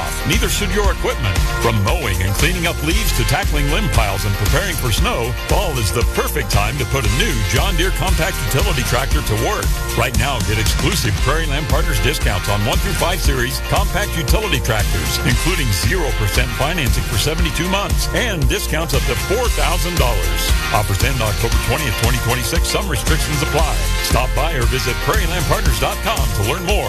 off. Neither should your equipment. From mowing and cleaning up leaves to tackling limb piles and preparing for snow, fall is the perfect time to put a new John Deere compact utility tractor to work. Right now, get exclusive Prairie Land Partners discounts on 1 through 5 series compact utility tractors, including 0% financing for 72 months and discounts up to $4,000. Offers end October 20th, 2026. Some restrictions apply. Stop by or visit prairielandpartners.com to learn more.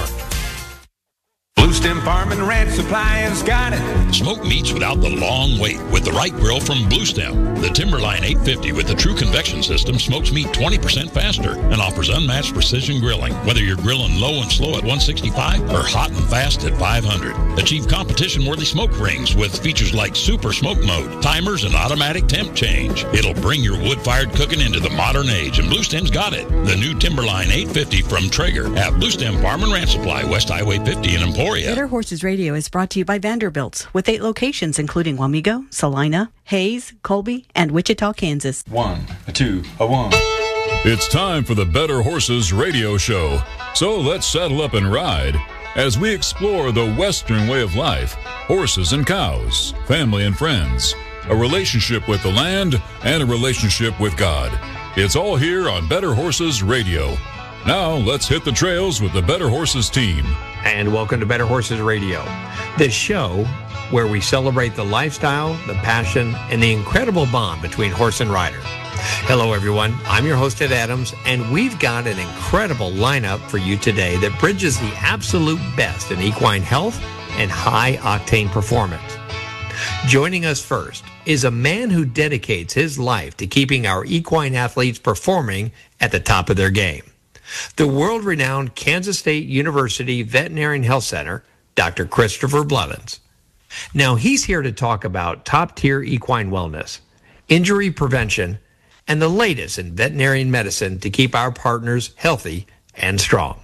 Blue Stem Farm and Ranch Supply has got it. Smoke meats without the long wait with the right grill from Blue Stem. The Timberline 850 with the true convection system smokes meat 20% faster and offers unmatched precision grilling. Whether you're grilling low and slow at 165 or hot and fast at 500. Achieve competition-worthy smoke rings with features like Super Smoke Mode, timers, and automatic temp change. It'll bring your wood-fired cooking into the modern age, and Blue Stem's got it. The new Timberline 850 from Traeger at Blue Stem Farm and Ranch Supply, West Highway 50 in Emporia. Better Horses Radio is brought to you by Vanderbilt, with 8 locations including Wamego, Salina, Hayes, Colby, and Wichita, Kansas. 1, a 2, a 1. It's time for the Better Horses Radio Show. So let's saddle up and ride as we explore the Western way of life, horses and cows, family and friends, a relationship with the land, and a relationship with God. It's all here on Better Horses Radio. Now, let's hit the trails with the Better Horses team. And welcome to Better Horses Radio, the show where we celebrate the lifestyle, the passion, and the incredible bond between horse and rider. Hello, everyone. I'm your host, Ed Adams, and we've got an incredible lineup for you today that bridges the absolute best in equine health and high-octane performance. Joining us first is a man who dedicates his life to keeping our equine athletes performing at the top of their game. The world-renowned Kansas State University Veterinary Health Center, Dr. Christopher Blevins. Now, he's here to talk about top-tier equine wellness, injury prevention, and the latest in veterinary medicine to keep our partners healthy and strong.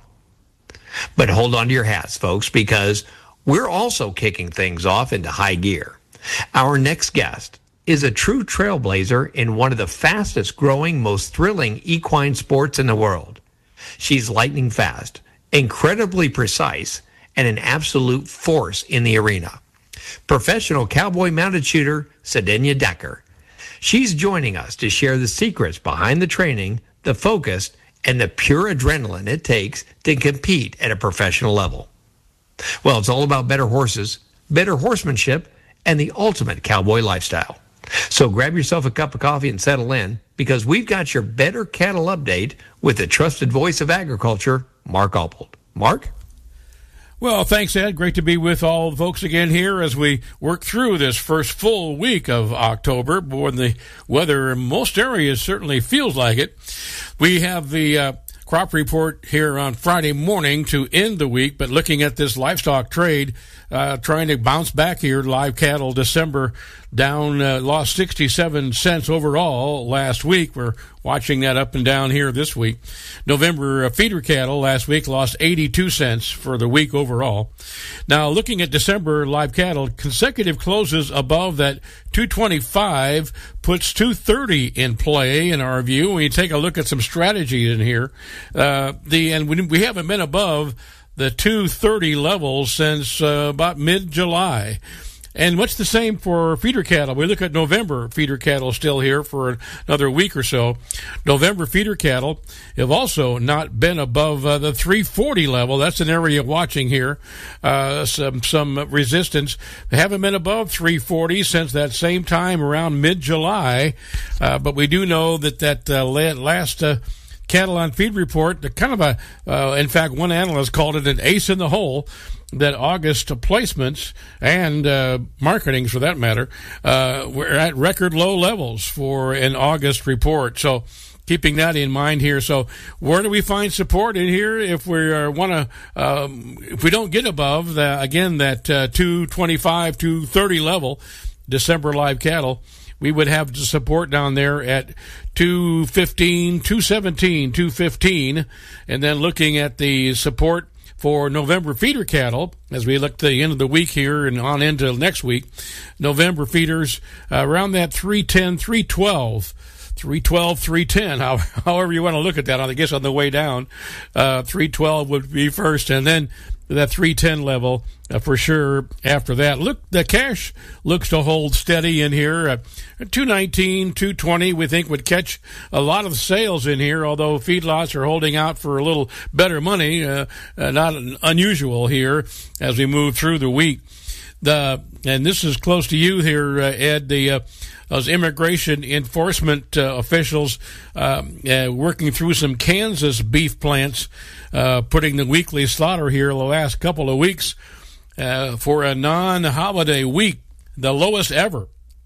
But hold on to your hats, folks, because we're also kicking things off into high gear. Our next guest is a true trailblazer in one of the fastest-growing, most thrilling equine sports in the world. She's lightning fast, incredibly precise, and an absolute force in the arena. Professional cowboy mounted shooter, Sedenya Decker. She's joining us to share the secrets behind the training, the focus, and the pure adrenaline it takes to compete at a professional level. Well, it's all about better horses, better horsemanship, and the ultimate cowboy lifestyle. So grab yourself a cup of coffee and settle in, because we've got your Better Cattle Update with the trusted voice of agriculture, Mark Oppold. Mark? Well, thanks, Ed. Great to be with all the folks again here as we work through this first full week of October. Boy, the weather in most areas certainly feels like it. We have the crop report here on Friday morning to end the week, but looking at this livestock trade, trying to bounce back here. Live cattle December down, lost 67 cents overall last week. We're watching that up and down here this week. November feeder cattle last week lost 82 cents for the week overall. Now, looking at December live cattle, consecutive closes above that 225 puts 230 in play in our view. When you take a look at some strategies in here, and we haven't been above the 230 level since about mid-July. And much the same for feeder cattle. We look at November feeder cattle still here for another week or so. November feeder cattle have also not been above the 340 level. That's an area watching here. Some resistance. They haven't been above 340 since that same time around mid-July. But we do know that last cattle on feed report, the kind of in fact, one analyst called it an ace in the hole, that August placements and marketings, for that matter, were at record low levels for an August report. So keeping that in mind here. So where do we find support in here if we if we don't get above that 225, 230 level, December live cattle? We would have the support down there at 215, 217, 215, and then looking at the support for November feeder cattle, as we look to the end of the week here and on into next week, November feeders around that 310, 312, 310, however you want to look at that, I guess on the way down, 312 would be first, and then that 310 level for sure after that. Look, the cash looks to hold steady in here. 219, 220 we think would catch a lot of sales in here, although feedlots are holding out for a little better money. Not unusual here as we move through the week. And this is close to you here, Ed, those immigration enforcement officials working through some Kansas beef plants, putting the weekly slaughter here the last couple of weeks for a non-holiday week, the lowest ever.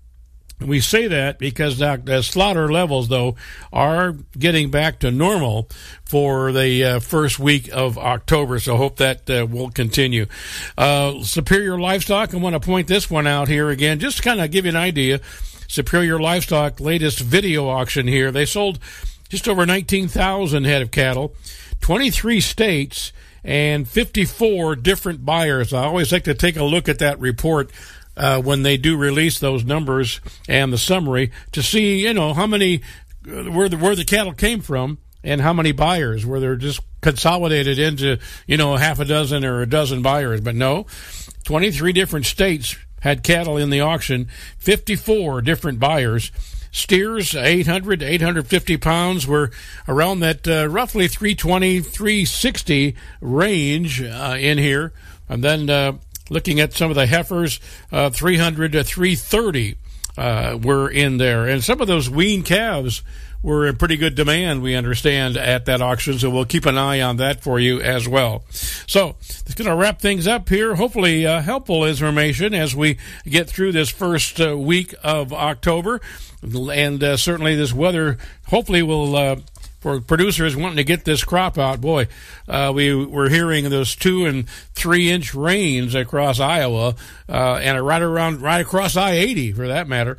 We say that because the slaughter levels, though, are getting back to normal for the first week of October, so hope that will continue. Superior Livestock, I want to point this one out here again, just to kind of give you an idea. Superior Livestock latest video auction here. They sold just over 19,000 head of cattle, 23 states, and 54 different buyers. I always like to take a look at that report when they do release those numbers and the summary to see, how many, where the cattle came from and how many buyers, where they're just consolidated into, half a dozen or a dozen buyers. But no, 23 different states had cattle in the auction, 54 different buyers. Steers, 800 to 850 pounds, were around that roughly 320, 360 range in here. And then looking at some of the heifers, 300 to 330 were in there. And some of those weaned calves were in pretty good demand, we understand, at that auction, so we'll keep an eye on that for you as well. So it's going to wrap things up here. Hopefully helpful information as we get through this first week of October. And certainly this weather hopefully will, for producers wanting to get this crop out, boy, we were hearing those 2 and 3 inch rains across Iowa, and right across I-80 for that matter.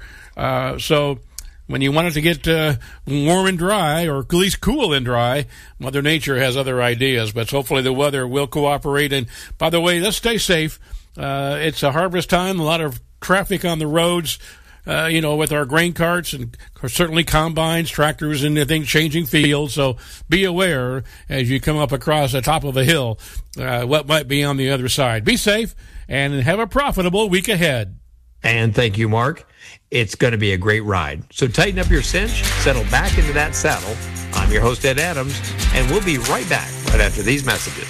So when you want it to get warm and dry, or at least cool and dry, Mother Nature has other ideas. But hopefully the weather will cooperate. And by the way, let's stay safe. It's a harvest time, a lot of traffic on the roads. With our grain carts and certainly combines, tractors, and things changing fields. So be aware as you come up across the top of a hill, what might be on the other side. Be safe and have a profitable week ahead. And thank you, Mark. It's going to be a great ride. So tighten up your cinch, settle back into that saddle. I'm your host, Ed Adams, and we'll be right back right after these messages.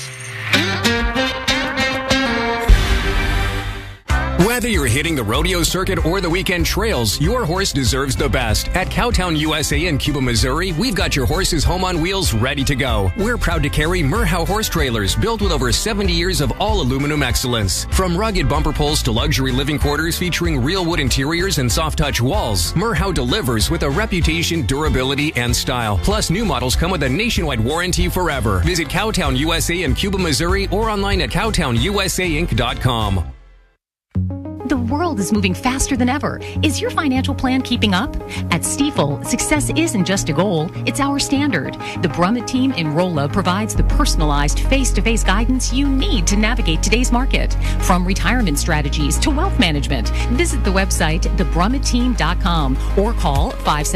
Whether you're hitting the rodeo circuit or the weekend trails, your horse deserves the best. At Cowtown USA in Cuba, Missouri, we've got your horse's home on wheels ready to go. We're proud to carry Merhow horse trailers built with over 70 years of all aluminum excellence. From rugged bumper poles to luxury living quarters featuring real wood interiors and soft touch walls, Merhow delivers with a reputation, durability, and style. Plus, new models come with a nationwide warranty forever. Visit Cowtown USA in Cuba, Missouri, or online at cowtownusainc.com. The world is moving faster than ever. Is your financial plan keeping up? At Stifel, success isn't just a goal, it's our standard. The Brummett team in Rolla provides the personalized face-to-face guidance you need to navigate today's market. From retirement strategies to wealth management, visit the website thebrummeteam.com or call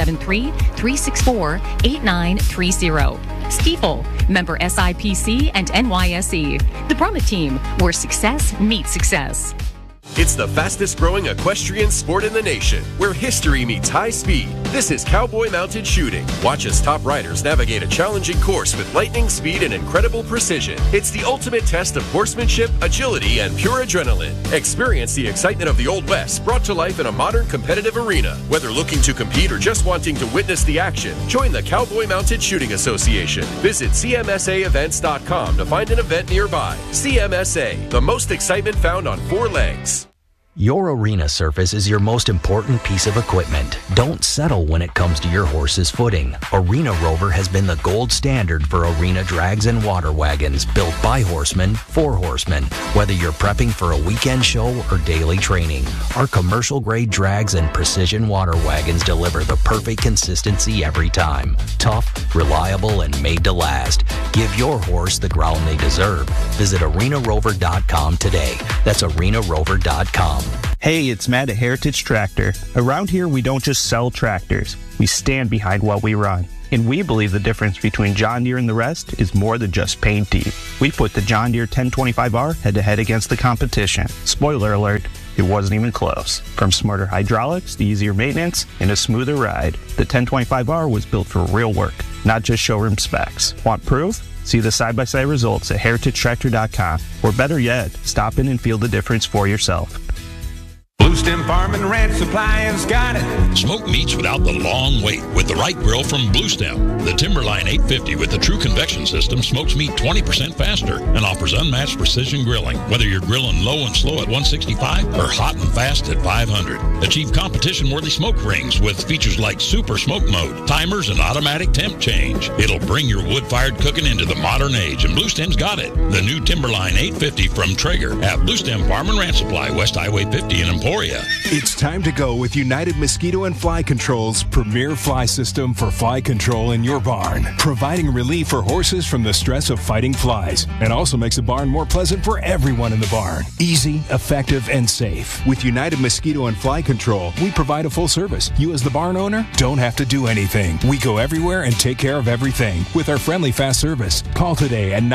573-364-8930. Stifel, member SIPC and NYSE. The Brummett team, where success meets success. It's the fastest growing equestrian sport in the nation, where history meets high speed. This is Cowboy Mounted Shooting. Watch as top riders navigate a challenging course with lightning speed and incredible precision. It's the ultimate test of horsemanship, agility, and pure adrenaline. Experience the excitement of the Old West brought to life in a modern competitive arena. Whether looking to compete or just wanting to witness the action, join the Cowboy Mounted Shooting Association. Visit CMSAevents.com to find an event nearby. CMSA, the most excitement found on 4 legs. Your arena surface is your most important piece of equipment. Don't settle when it comes to your horse's footing. Arena Rover has been the gold standard for arena drags and water wagons built by horsemen for horsemen. Whether you're prepping for a weekend show or daily training, our commercial-grade drags and precision water wagons deliver the perfect consistency every time. Tough, reliable, and made to last. Give your horse the ground they deserve. Visit arenarover.com today. That's arenarover.com. Hey, it's Matt at Heritage Tractor. Around here, we don't just sell tractors. We stand behind what we run. And we believe the difference between John Deere and the rest is more than just paint deep. We put the John Deere 1025R head-to-head against the competition. Spoiler alert, it wasn't even close. From smarter hydraulics to easier maintenance and a smoother ride, the 1025R was built for real work, not just showroom specs. Want proof? See the side-by-side results at heritagetractor.com. Or better yet, stop in and feel the difference for yourself. Blue Stem Farm and Ranch Supply has got it. Smoke meats without the long wait with the right grill from Blue Stem. The Timberline 850 with the true convection system smokes meat 20% faster and offers unmatched precision grilling. Whether you're grilling low and slow at 165 or hot and fast at 500. Achieve competition-worthy smoke rings with features like Super Smoke Mode, timers, and automatic temp change. It'll bring your wood-fired cooking into the modern age, and Blue Stem's got it. The new Timberline 850 from Traeger at Blue Stem Farm and Ranch Supply, West Highway 50 in Emporia. It's time to go with United Mosquito and Fly Control's premier fly system for fly control in your barn, providing relief for horses from the stress of fighting flies, and also makes the barn more pleasant for everyone in the barn. Easy, effective, and safe. With United Mosquito and Fly Control, we provide a full service. You as the barn owner don't have to do anything. We go everywhere and take care of everything with our friendly fast service. Call today at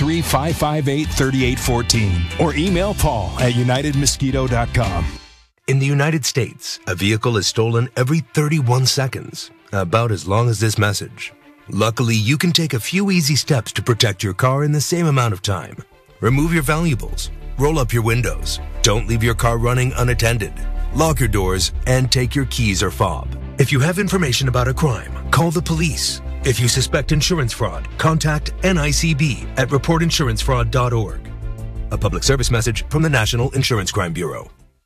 913-558-3814 or email Paul at unitedmosquito.com. In the United States, a vehicle is stolen every 31 seconds, about as long as this message. Luckily, you can take a few easy steps to protect your car in the same amount of time. Remove your valuables, roll up your windows, don't leave your car running unattended, lock your doors, and take your keys or fob. If you have information about a crime, call the police. If you suspect insurance fraud, contact NICB at reportinsurancefraud.org. A public service message from the National Insurance Crime Bureau.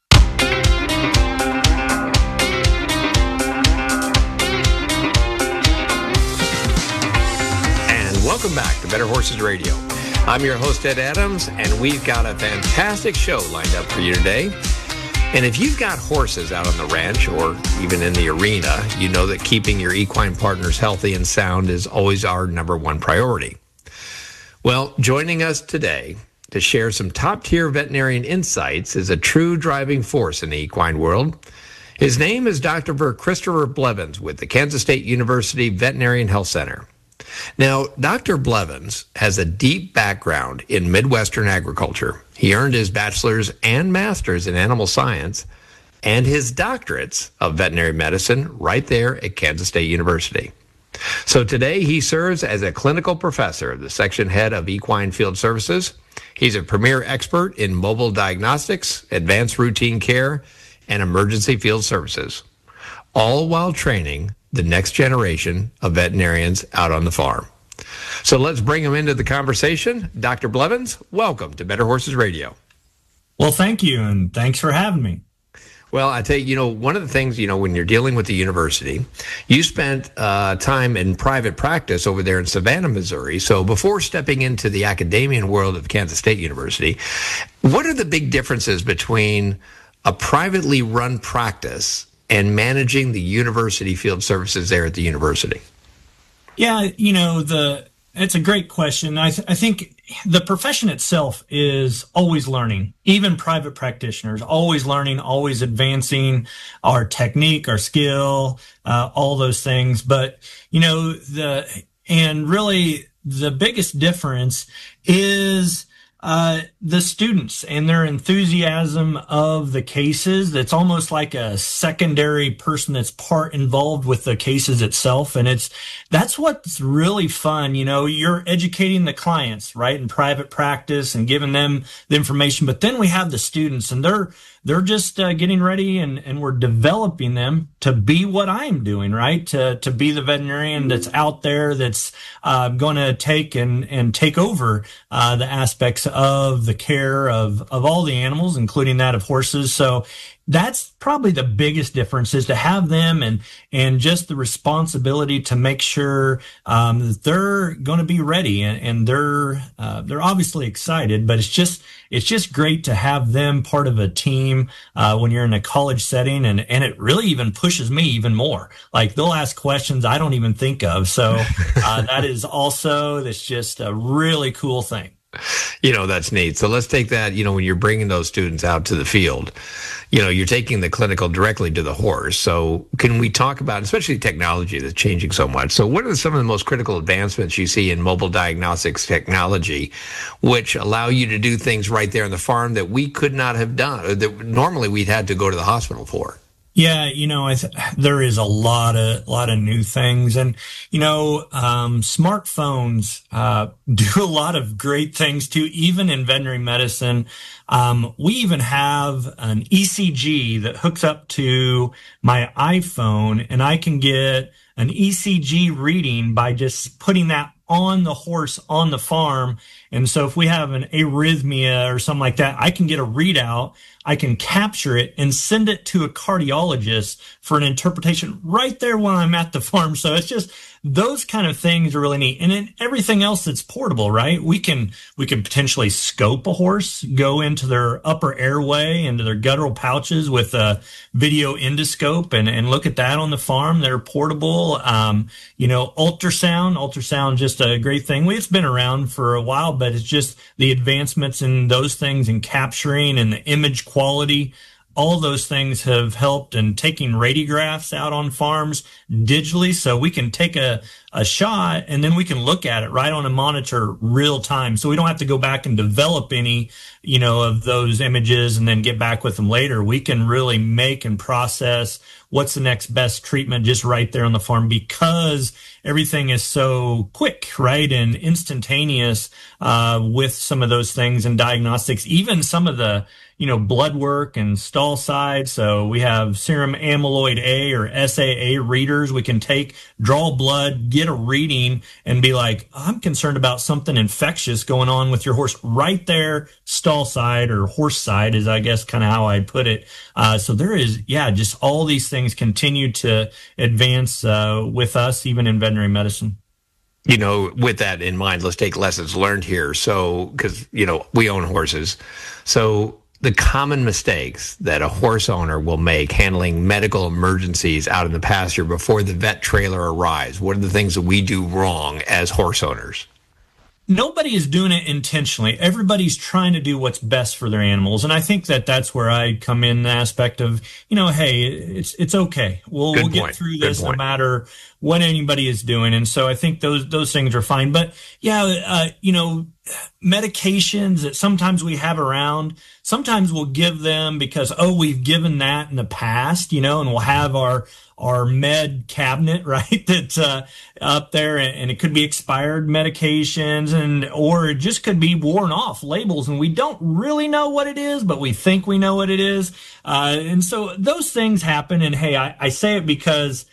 Welcome back to Better Horses Radio. I'm your host, Ed Adams, and we've got a fantastic show lined up for you today. And if you've got horses out on the ranch or even in the arena, you know that keeping your equine partners healthy and sound is always our number one priority. Well, joining us today to share some top-tier veterinarian insights is a true driving force in the equine world. His name is Dr. Christopher Blevins with the Kansas State University Veterinarian Health Center. Now, Dr. Blevins has a deep background in Midwestern agriculture. He earned his bachelor's and master's in animal science and his doctorates of veterinary medicine right there at Kansas State University. So today he serves as a clinical professor, the section head of equine field services. He's a premier expert in mobile diagnostics, advanced routine care, and emergency field services, all while training the next generation of veterinarians out on the farm. So let's bring him into the conversation. Dr. Blevins, welcome to Better Horses Radio. Well, thank you, and thanks for having me. Well, I tell you, one of the things, when you're dealing with the university, you spent time in private practice over there in Savannah, Missouri. So before stepping into the academia world of Kansas State University, what are the big differences between a privately run practice and managing the university field services there at the university? Yeah, it's a great question. I think the profession itself is always learning. Even private practitioners, always learning, always advancing our technique, our skill, all those things. But, really the biggest difference is the students and their enthusiasm of the cases. That's almost like a secondary person that's part involved with the cases itself. And that's what's really fun. You're educating the clients, right, in private practice and giving them the information. But then we have the students, and they're just getting ready, and we're developing them to be what I'm doing, right? To be the veterinarian that's out there, that's going to take and take over the aspects of the care of all the animals, including that of horses. So that's probably the biggest difference, is to have them and just the responsibility to make sure that they're going to be ready, and they're obviously excited, but it's just great to have them part of a team when you're in a college setting, and it really even pushes me even more. Like, they'll ask questions I don't even think of. So that's just a really cool thing. That's neat. So let's take that, when you're bringing those students out to the field, you're taking the clinical directly to the horse. So can we talk about, especially technology that's changing so much? So what are some of the most critical advancements you see in mobile diagnostics technology, which allow you to do things right there on the farm that we could not have done, or that normally we'd had to go to the hospital for? Yeah, there is a lot of new things, and smartphones do a lot of great things too. Even in veterinary medicine, we even have an ECG that hooks up to my iPhone, and I can get an ECG reading by just putting that on the horse on the farm. And so if we have an arrhythmia or something like that, I can get a readout, I can capture it and send it to a cardiologist for an interpretation right there while I'm at the farm. So it's just those kind of things are really neat. And then everything else that's portable, right? We can potentially scope a horse, go into their upper airway, into their guttural pouches with a video endoscope and look at that on the farm. They're portable. Ultrasound, just a great thing. It's been around for a while, but it's just the advancements in those things and capturing and the image quality. All those things have helped, and taking radiographs out on farms digitally, so we can take a shot and then we can look at it right on a monitor real time. So we don't have to go back and develop any, of those images and then get back with them later. We can really make and process what's the next best treatment just right there on the farm, because everything is so quick, right, and instantaneous with some of those things and diagnostics, even some of the blood work and stall side. So we have serum amyloid A or SAA readers. We can draw blood, get a reading, and be like, I'm concerned about something infectious going on with your horse right there, stall side or horse side is, I guess, kind of how I'd put it. So there is, just all these things continue to advance with us, even in veterinary medicine. With that in mind, let's take lessons learned here. So, because, we own horses. So the common mistakes that a horse owner will make handling medical emergencies out in the pasture before the vet trailer arrives. What are the things that we do wrong as horse owners? Nobody is doing it intentionally. Everybody's trying to do what's best for their animals. And I think that that's where I come in, the aspect of, hey, it's okay. We'll get through this no matter what anybody is doing. And so I think those things are fine. But medications that sometimes we have around, sometimes we'll give them because, we've given that in the past, and we'll have our med cabinet, right, that's up there, and it could be expired medications, or it just could be worn off labels, and we don't really know what it is, but we think we know what it is. And so those things happen. And hey, I say it because,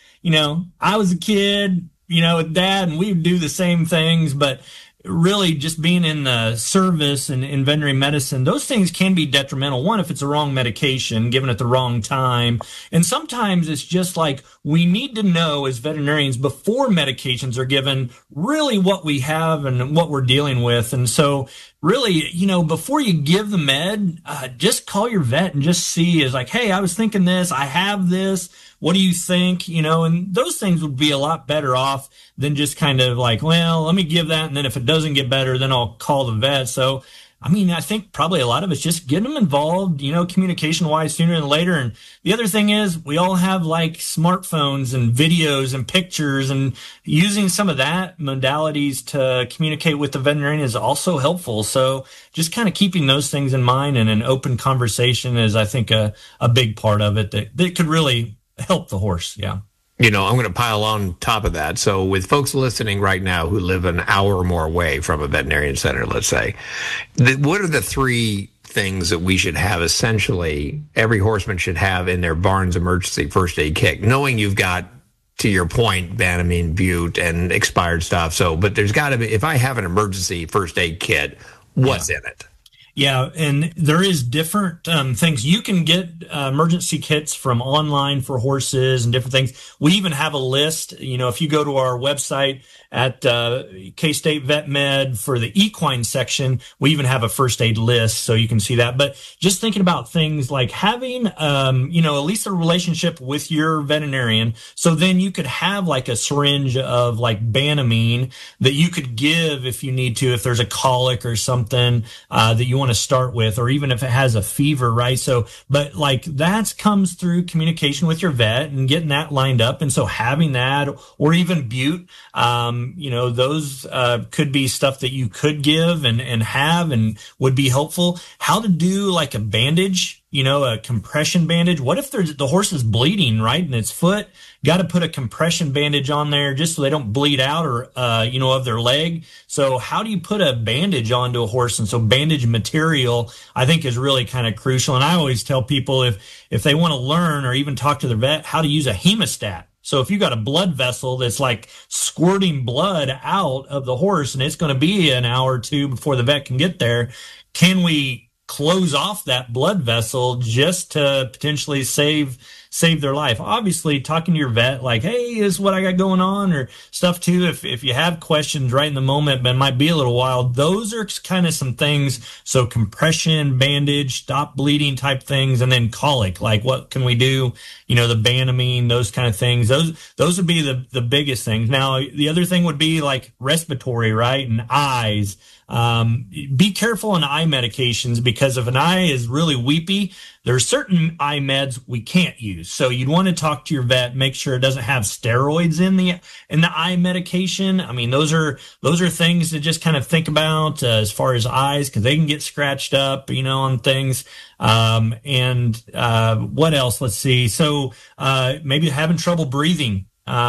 I was a kid, with Dad, and we would do the same things, but really just being in the service and in veterinary medicine, those things can be detrimental. One, if it's a wrong medication, given at the wrong time. And sometimes it's just like we need to know as veterinarians before medications are given really what we have and what we're dealing with. And so really, before you give the med, just call your vet and just see is like, hey, I was thinking this, I have this. What do you think? And those things would be a lot better off than just kind of like, well, let me give that. And then if it doesn't get better, then I'll call the vet. So, I think probably a lot of it's just getting them involved, communication wise sooner than later. And the other thing is we all have like smartphones and videos and pictures, and using some of that modalities to communicate with the veterinarian is also helpful. So just kind of keeping those things in mind and an open conversation is, I think, a big part of it that could really help the horse. Yeah. I'm going to pile on top of that. So with folks listening right now who live an hour or more away from a veterinarian center, let's say, what are the three things that we should have, essentially, every horseman should have in their Barnes emergency first aid kit, knowing you've got, to your point, Banamine, Bute, and expired stuff. So, but there's got to be, if I have an emergency first aid kit, what's in it? Yeah, and there is different things. You can get emergency kits from online for horses and different things. We even have a list. If you go to our website at K-State Vet Med for the equine section, we even have a first aid list, so you can see that. But just thinking about things like having, at least a relationship with your veterinarian, so then you could have like a syringe of like Banamine that you could give if you need to, if there's a colic or something that you want want to start with, or even if it has a fever, right? So, but like that comes through communication with your vet and getting that lined up. And so having that, or even bute, those could be stuff that you could give and have and would be helpful. How to do like a bandage, a compression bandage. What if the horse is bleeding, right, in its foot? Got to put a compression bandage on there just so they don't bleed out or, of their leg. So how do you put a bandage onto a horse? And so bandage material, I think, is really kind of crucial. And I always tell people if they want to learn or even talk to their vet how to use a hemostat. So if you got a blood vessel that's like squirting blood out of the horse and it's going to be an hour or two before the vet can get there, can we close off that blood vessel just to potentially save their life? Obviously, talking to your vet, like, hey, this is what I got going on, or stuff too. If you have questions right in the moment, but it might be a little while, those are kind of some things. So compression, bandage, stop bleeding type things, and then colic, like what can we do? The Banamine, those kind of things. Those would be the biggest things. Now, the other thing would be like respiratory, right? And eyes. Be careful on eye medications, because if an eye is really weepy, there's certain eye meds we can't use. So you'd want to talk to your vet, make sure it doesn't have steroids in the eye medication. I mean, those are things to just kind of think about as far as eyes, because they can get scratched up, on things. What else? Let's see. So maybe having trouble breathing.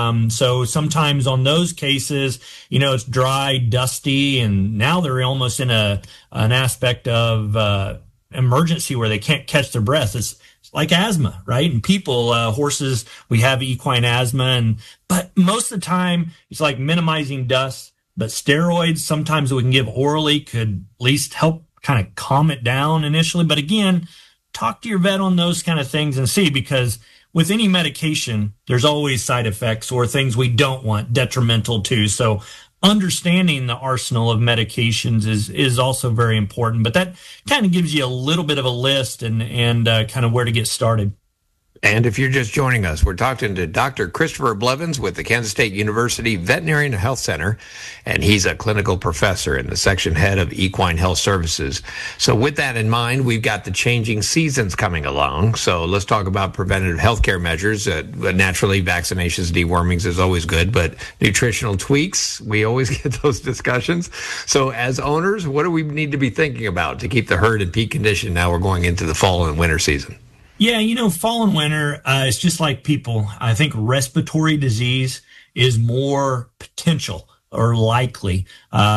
So sometimes on those cases, it's dry, dusty, and now they're almost in an aspect of emergency where they can't catch their breath. It's like asthma, right? And people, horses, we have equine asthma, but most of the time it's like minimizing dust. But steroids, sometimes we can give orally, could at least help kind of calm it down initially. But again, talk to your vet on those kind of things and see, because with any medication, there's always side effects or things we don't want, detrimental too. So understanding the arsenal of medications is also very important. But that kind of gives you a little bit of a list and kind of where to get started. And if you're just joining us, we're talking to Dr. Christopher Blevins with the Kansas State University Veterinary and Health Center, and he's a clinical professor and the section head of Equine Health Services. So with that in mind, we've got the changing seasons coming along. So let's talk about preventative healthcare measures. Naturally, vaccinations, dewormings is always good, but nutritional tweaks, we always get those discussions. So as owners, what do we need to be thinking about to keep the herd in peak condition now we're going into the fall and winter season? Yeah, fall and winter, it's just like people. I think respiratory disease is more potential or likely,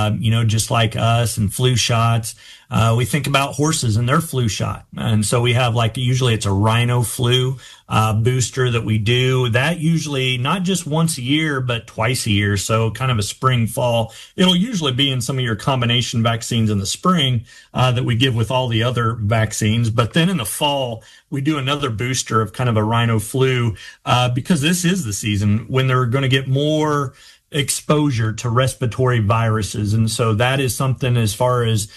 just like us and flu shots. We think about horses and their flu shot. And so we have usually it's a rhino flu booster that we do. That usually not just once a year, but twice a year. So kind of a spring, fall. It'll usually be in some of your combination vaccines in the spring that we give with all the other vaccines. But then in the fall, we do another booster of kind of a rhino flu because this is the season when they're going to get more exposure to respiratory viruses. And so that is something as far as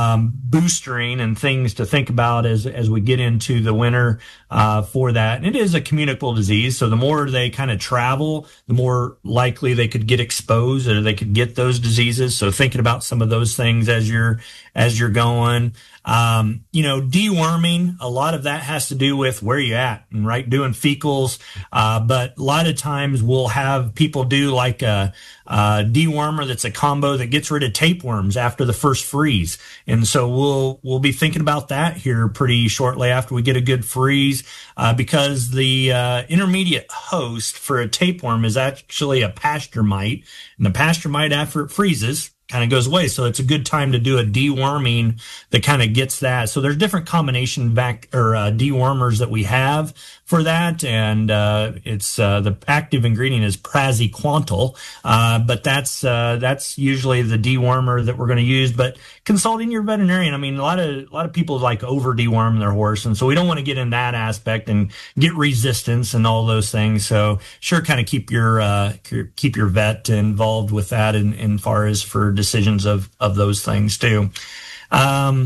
boostering and things to think about as we get into the winter for that. And it is a communicable disease. So the more they kind of travel, the more likely they could get exposed or they could get those diseases. So thinking about some of those things as you're going. Deworming, a lot of that has to do with where you're at and right doing fecals. But a lot of times we'll have people do like a dewormer that's a combo that gets rid of tapeworms after the first freeze. And so we'll be thinking about that here pretty shortly after we get a good freeze, because the intermediate host for a tapeworm is actually a pasture mite, and the pasture mite after it freezes kind of goes away. So it's a good time to do a deworming that kind of gets that. So there's different combination dewormers that we have for that. And, it's, the active ingredient is praziquantel. But that's usually the dewormer that we're going to use. But consulting your veterinarian, I mean, a lot of people like over deworm their horse. And so we don't want to get in that aspect and get resistance and all those things. So sure, kind of keep your vet involved with that in far as for decisions of those things too.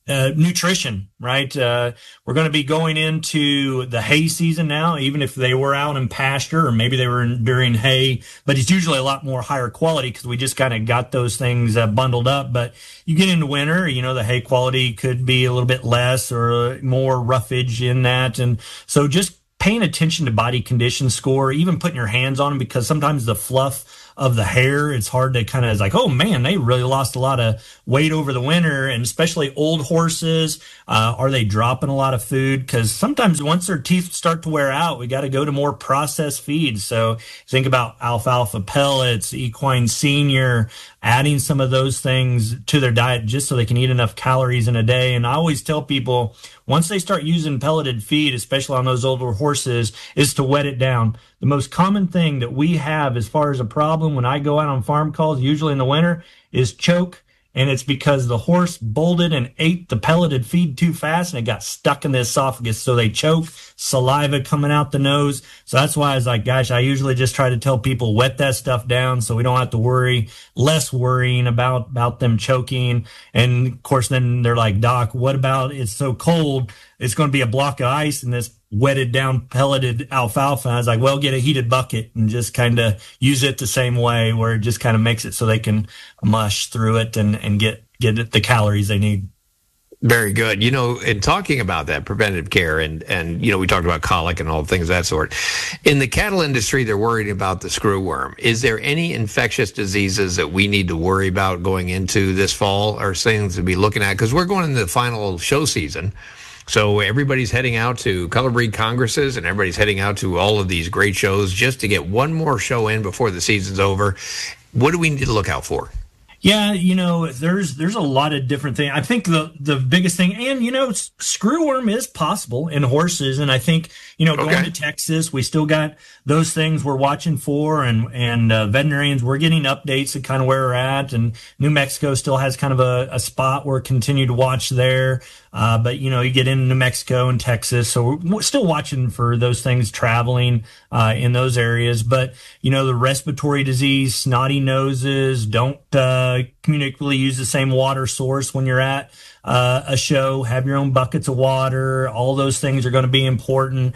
nutrition, right? We're going to be going into the hay season now, even if they were out in pasture or maybe they were during hay, but it's usually a lot more higher quality because we just kind of got those things bundled up. But you get into winter, the hay quality could be a little bit less or more roughage in that. And so just paying attention to body condition score, even putting your hands on them, because sometimes the fluff of the hair, it's hard to kind of, it's like, oh man, they really lost a lot of weight over the winter. And especially old horses, are they dropping a lot of food? Because sometimes once their teeth start to wear out, we got to go to more processed feeds. So think about alfalfa pellets, equine senior, adding some of those things to their diet just so they can eat enough calories in a day. And I always tell people, once they start using pelleted feed, especially on those older horses, is to wet it down. The most common thing that we have as far as a problem when I go out on farm calls, usually in the winter, is choke. And it's because the horse bolted and ate the pelleted feed too fast and it got stuck in the esophagus. So they choke, saliva coming out the nose. So that's why I was like, gosh, I usually just try to tell people wet that stuff down so we don't have to worry, less worrying about them choking. And of course, then they're like, Doc, what about it's so cold? It's going to be a block of ice in this wetted down pelleted alfalfa. And I was like, well, get a heated bucket and just kind of use it the same way where it just kind of makes it so they can mush through it and get the calories they need. Very good. In talking about that preventative care and we talked about colic and all things of that sort. In the cattle industry, they're worried about the screwworm. Is there any infectious diseases that we need to worry about going into this fall or things to be looking at? Because we're going into the final show season. So everybody's heading out to Color Breed Congresses and everybody's heading out to all of these great shows just to get one more show in before the season's over. What do we need to look out for? Yeah, there's a lot of different things. I think the biggest thing, and screwworm is possible in horses, and I think going to Texas, we still got those things we're watching for, and veterinarians, we're getting updates of kind of where we're at, and New Mexico still has kind of a spot we're continue to watch there. But you get into New Mexico and Texas, so we're still watching for those things traveling in those areas. But the respiratory disease, snotty noses, don't communicably use the same water source when you're at a show. Have your own buckets of water. All those things are going to be important.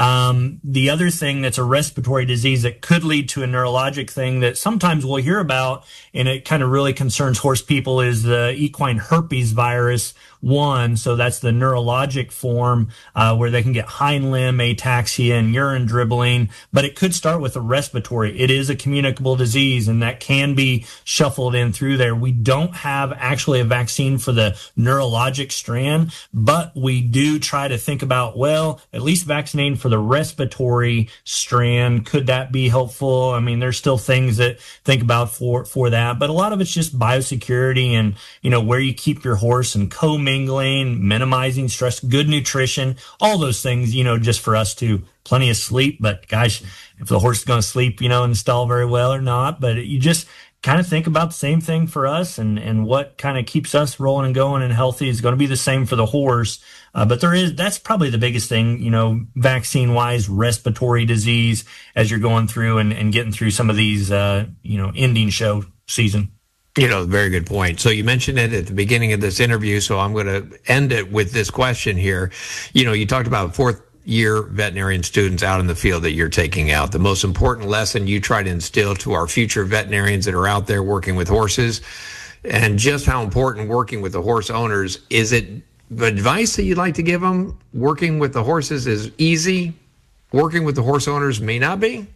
The other thing that's a respiratory disease that could lead to a neurologic thing that sometimes we'll hear about, and it kind of really concerns horse people, is the equine herpes virus 1. So that's the neurologic form where they can get hind limb ataxia and urine dribbling, but it could start with a respiratory. It is a communicable disease, and that can be shuffled in through there. We don't have actually a vaccine for the neurologic strand, but we do try to think about, well, at least vaccinating for the respiratory strand. Could that be helpful? I mean, there's still things that think about for that, but a lot of it's just biosecurity and, where you keep your horse and co-mingling, minimizing stress, good nutrition, all those things, just for us to plenty of sleep. But gosh, if the horse is going to sleep, in the stall very well or not, but you just kind of think about the same thing for us, and what kind of keeps us rolling and going and healthy is going to be the same for the horse. But that's probably the biggest thing, vaccine wise, respiratory disease as you're going through and getting through some of these, ending show season. Very good point. So you mentioned it at the beginning of this interview, so I'm going to end it with this question here. You talked about fourth-year veterinarian students out in the field that you're taking out. The most important lesson you try to instill to our future veterinarians that are out there working with horses, and just how important working with the horse owners. Is it advice that you'd like to give them? Working with the horses is easy. Working with the horse owners may not be?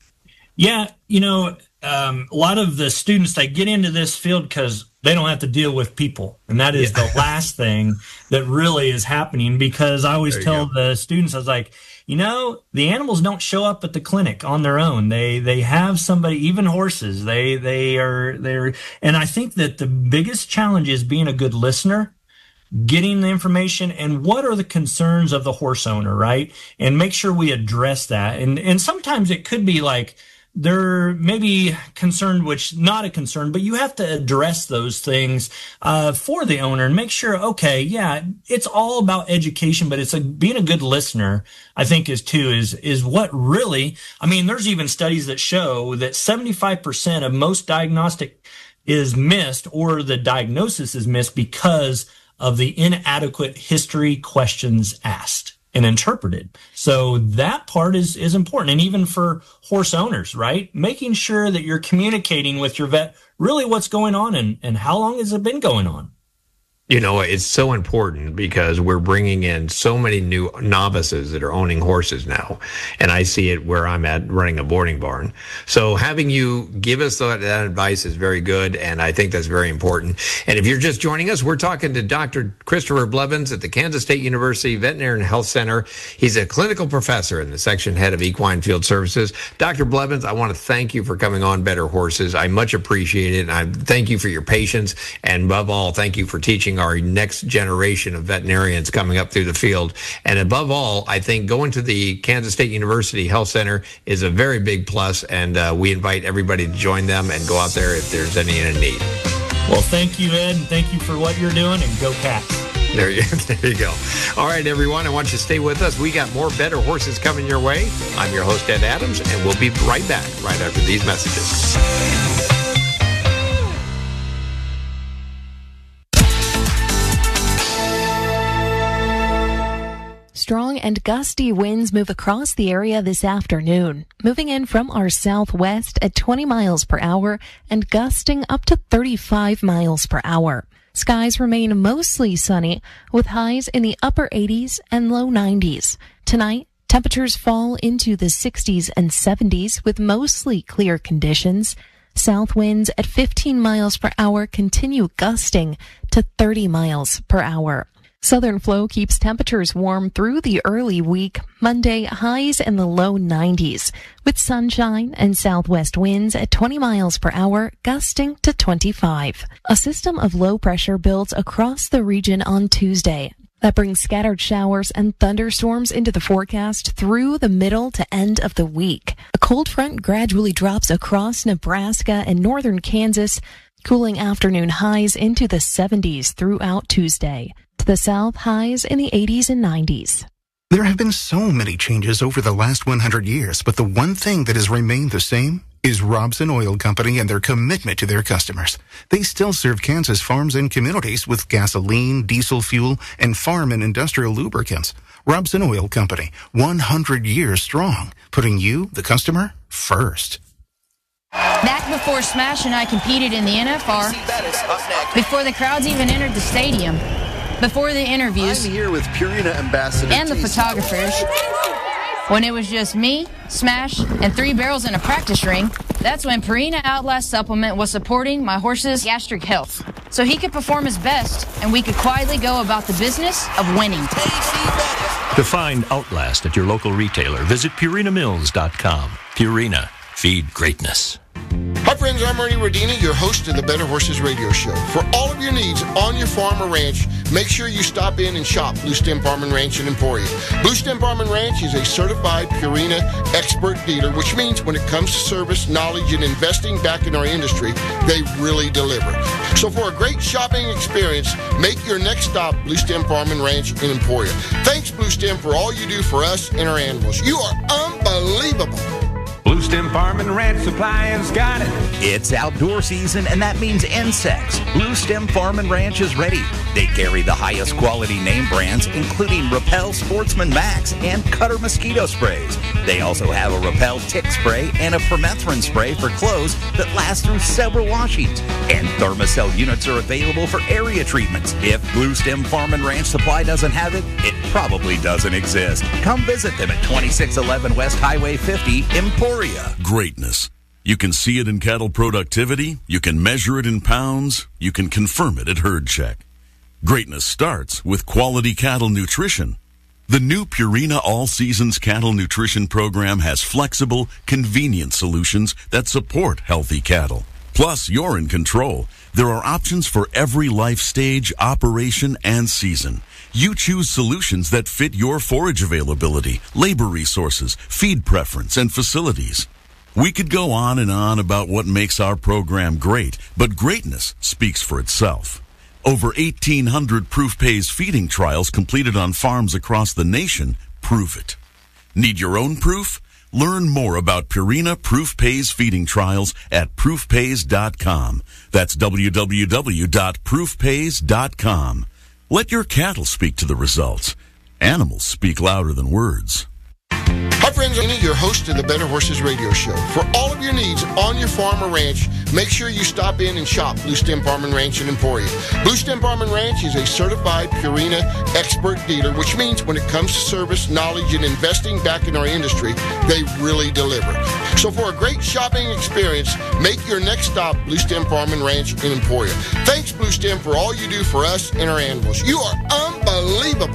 Yeah, a lot of the students, they get into this field because they don't have to deal with people. And that is the last thing that really is happening, because I always tell the students, I was like, the animals don't show up at the clinic on their own. They have somebody, even horses, they're, and I think that the biggest challenge is being a good listener, getting the information, and what are the concerns of the horse owner, right? And make sure we address that. And sometimes it could be like, they're maybe concerned, which not a concern, but you have to address those things for the owner and make sure, okay, yeah, it's all about education, but it's being a good listener, I think is what really, I mean, there's even studies that show that 75% of most diagnostic is missed, or the diagnosis is missed because of the inadequate history questions asked and interpreted. So that part is important. And even for horse owners, right? Making sure that you're communicating with your vet really what's going on and how long has it been going on. You know, it's so important because we're bringing in so many new novices that are owning horses now. And I see it where I'm at running a boarding barn. So having you give us that advice is very good. And I think that's very important. And if you're just joining us, we're talking to Dr. Christopher Blevins at the Kansas State University Veterinary and Health Center. He's a clinical professor and the section head of equine field services. Dr. Blevins, I want to thank you for coming on Better Horses. I much appreciate it. And I thank you for your patience. And above all, thank you for teaching our next generation of veterinarians coming up through the field. And above all, I think going to the Kansas State University Health Center is a very big plus, and we invite everybody to join them and go out there if there's any in need. Well, thank you, Ed, and thank you for what you're doing, and go Cats. There you go. All right, everyone, I want you to stay with us. We got more Better Horses coming your way. I'm your host, Ed Adams, and we'll be right back right after these messages. Strong and gusty winds move across the area this afternoon, moving in from our southwest at 20 miles per hour and gusting up to 35 miles per hour. Skies remain mostly sunny with highs in the upper 80s and low 90s. Tonight, temperatures fall into the 60s and 70s with mostly clear conditions. South winds at 15 miles per hour continue gusting to 30 miles per hour. Southern flow keeps temperatures warm through the early week. Monday, highs in the low 90s, with sunshine and southwest winds at 20 miles per hour, gusting to 25. A system of low pressure builds across the region on Tuesday. That brings scattered showers and thunderstorms into the forecast through the middle to end of the week. A cold front gradually drops across Nebraska and northern Kansas, cooling afternoon highs into the 70s throughout Tuesday. To the south, highs in the 80s and 90s. There have been so many changes over the last 100 years, but the one thing that has remained the same is Robson Oil Company and their commitment to their customers. They still serve Kansas farms and communities with gasoline, diesel fuel, and farm and industrial lubricants. Robson Oil Company, 100 years strong, putting you, the customer, first. Back before Smash and I competed in the NFR, before the crowds even entered the stadium, before the interviews, I'm here with Purina Ambassador and the photographers, when it was just me, Smash, and 3 barrels in a practice ring, that's when Purina Outlast Supplement was supporting my horse's gastric health, so he could perform his best and we could quietly go about the business of winning. To find Outlast at your local retailer, visit PurinaMills.com. Purina, feed greatness. Hi friends, I'm Ernie Rodini, your host of the Better Horses Radio Show. For all of your needs on your farm or ranch, make sure you stop in and shop Blue Stem Farm and Ranch in Emporia. Blue Stem Farm and Ranch is a certified Purina expert dealer, which means when it comes to service, knowledge, and investing back in our industry, they really deliver. So for a great shopping experience, make your next stop Blue Stem Farm and Ranch in Emporia. Thanks, Blue Stem, for all you do for us and our animals. You are unbelievable. Blue Stem Farm and Ranch Supply has got it. It's outdoor season, and that means insects. Blue Stem Farm and Ranch is ready. They carry the highest quality name brands, including Repel Sportsman Max and Cutter mosquito sprays. They also have a Repel tick spray and a permethrin spray for clothes that last through several washings. And Thermacell units are available for area treatments. If Blue Stem Farm and Ranch Supply doesn't have it, it probably doesn't exist. Come visit them at 2611 West Highway 50, Emporia. Greatness. You can see it in cattle productivity, you can measure it in pounds, you can confirm it at Herd Check. Greatness starts with quality cattle nutrition. The new Purina All Seasons Cattle Nutrition Program has flexible, convenient solutions that support healthy cattle. Plus, you're in control. There are options for every life stage, operation, and season. You choose solutions that fit your forage availability, labor resources, feed preference, and facilities. We could go on and on about what makes our program great, but greatness speaks for itself. Over 1,800 Proof Pays feeding trials completed on farms across the nation prove it. Need your own proof? Learn more about Purina Proof Pays feeding trials at proofpays.com. That's www.proofpays.com. Let your cattle speak to the results. Animals speak louder than words. Hi friends, I'm your host of the Better Horses Radio Show. For all of your needs on your farm or ranch, make sure you stop in and shop Blue Stem Farm and Ranch in Emporia. Blue Stem Farm and Ranch is a certified Purina expert dealer, which means when it comes to service, knowledge, and investing back in our industry, they really deliver. So for a great shopping experience, make your next stop Blue Stem Farm and Ranch in Emporia. Thanks, Blue Stem, for all you do for us and our animals. You are unbelievable.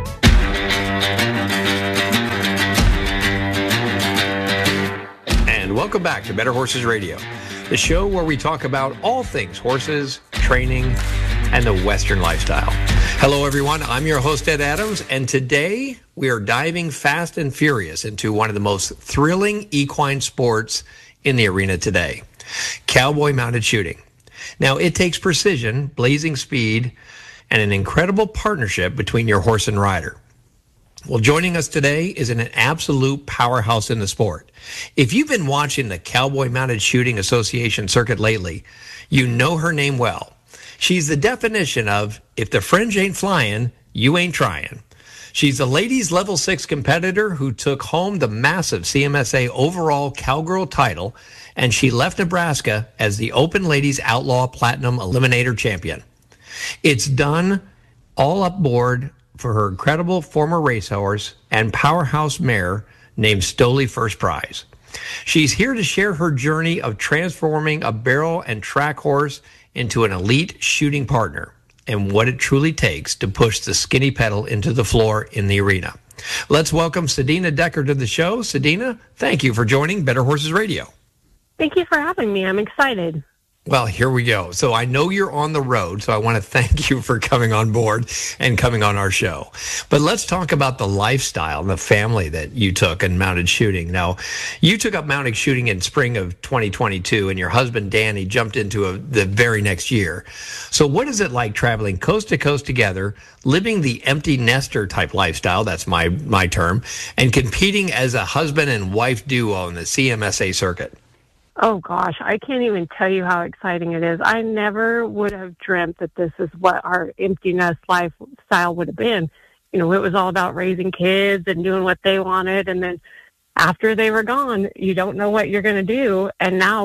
And welcome back to Better Horses Radio, the show where we talk about all things horses, training, and the Western lifestyle. Hello, everyone. I'm your host, Ed Adams, and today we are diving fast and furious into one of the most thrilling equine sports in the arena today, cowboy mounted shooting. Now, it takes precision, blazing speed, and an incredible partnership between your horse and rider. Well, joining us today is an absolute powerhouse in the sport. If you've been watching the Cowboy Mounted Shooting Association circuit lately, you know her name well. She's the definition of, if the fringe ain't flying, you ain't trying. She's a ladies level 6 competitor who took home the massive CMSA overall cowgirl title, and she left Nebraska as the Open Ladies Outlaw Platinum Eliminator Champion. It's done all aboard for her incredible former racehorse and powerhouse mare named Stoli First Prize. She's here to share her journey of transforming a barrel and track horse into an elite shooting partner and what it truly takes to push the skinny pedal into the floor in the arena. Let's welcome Sadina Decker to the show. Sadina, thank you for joining Better Horses Radio. Thank you for having me. I'm excited. Well, here we go. So I know you're on the road, so I want to thank you for coming on board and coming on our show. But let's talk about the lifestyle and the family that you took in mounted shooting. Now, you took up mounted shooting in spring of 2022, and your husband, Danny, jumped into the very next year. So what is it like traveling coast to coast together, living the empty nester type lifestyle, that's my term, and competing as a husband and wife duo in the CMSA circuit? Oh, gosh, I can't even tell you how exciting it is. I never would have dreamt that this is what our empty nest lifestyle would have been. You know, it was all about raising kids and doing what they wanted. And then after they were gone, you don't know what you're going to do. And now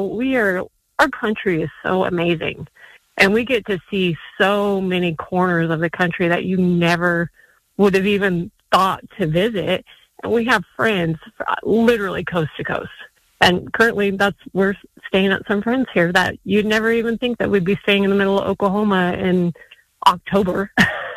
our country is so amazing. And we get to see so many corners of the country that you never would have even thought to visit. And we have friends literally coast to coast. And currently, we're staying at some friends here that you'd never even think that we'd be staying in the middle of Oklahoma in October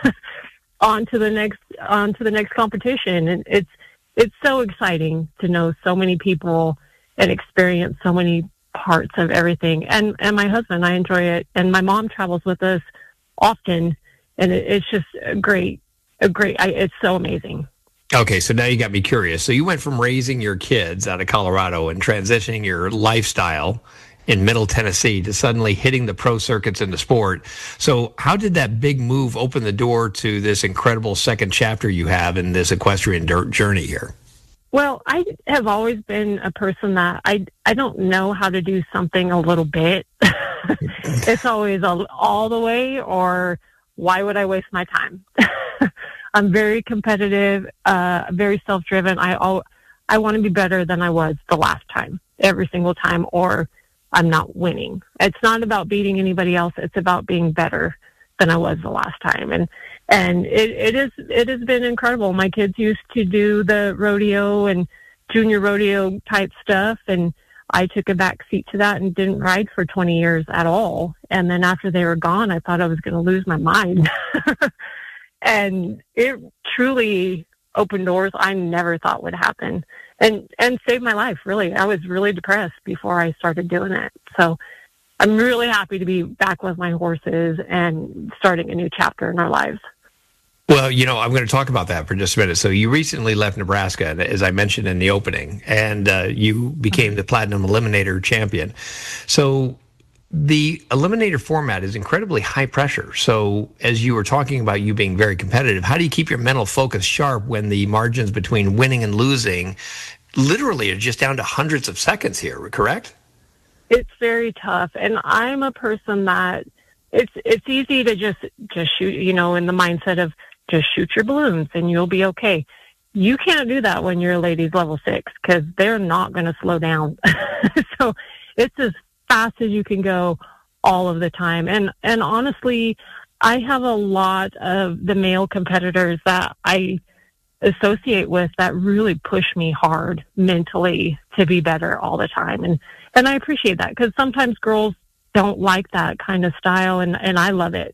on to the next competition. And it's so exciting to know so many people and experience so many parts of everything. And my husband, I enjoy it. And my mom travels with us often, and it's just it's so amazing. Okay, so now you got me curious. So you went from raising your kids out of Colorado and transitioning your lifestyle in Middle Tennessee to suddenly hitting the pro circuits in the sport. So how did that big move open the door to this incredible second chapter you have in this equestrian journey here? Well, I have always been a person that I don't know how to do something a little bit. It's always all the way, or why would I waste my time? I'm very competitive, very self-driven. I want to be better than I was the last time, every single time, or I'm not winning. It's not about beating anybody else. It's about being better than I was the last time. And it has been incredible. My kids used to do the rodeo and junior rodeo type stuff, and I took a back seat to that and didn't ride for 20 years at all. And then after they were gone, I thought I was going to lose my mind. And it truly opened doors I never thought would happen, and saved my life, really. I was really depressed before I started doing it. So I'm really happy to be back with my horses and starting a new chapter in our lives. Well, you know, I'm going to talk about that for just a minute. So you recently left Nebraska, as I mentioned in the opening, and you became the Platinum Eliminator champion. So the eliminator format is incredibly high pressure. So as you were talking about you being very competitive, how do you keep your mental focus sharp when the margins between winning and losing literally are just down to hundreds of seconds here, correct? It's very tough. And I'm a person that it's easy to just shoot, in the mindset of just shoot your balloons and you'll be okay. You can't do that when you're a ladies level 6 because they're not going to slow down. So it's as fast as you can go all of the time. And honestly, I have a lot of the male competitors that I associate with that really push me hard mentally to be better all the time. And I appreciate that because sometimes girls don't like that kind of style, and I love it.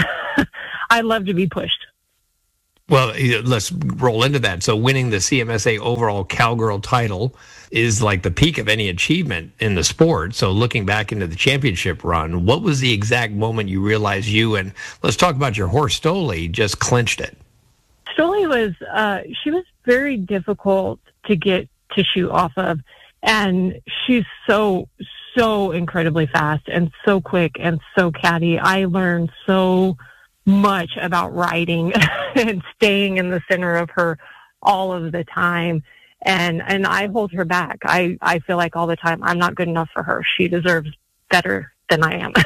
I love to be pushed. Well, let's roll into that. So winning the CMSA overall Cowgirl title is like the peak of any achievement in the sport. So looking back into the championship run, what was the exact moment you realized and let's talk about your horse, Stoli, just clinched it? Stoli she was very difficult to get to shoot off of. And she's so incredibly fast and so quick and so catty. I learned so much about riding and staying in the center of her all of the time. And I hold her back. I feel like all the time I'm not good enough for her. She deserves better than I am.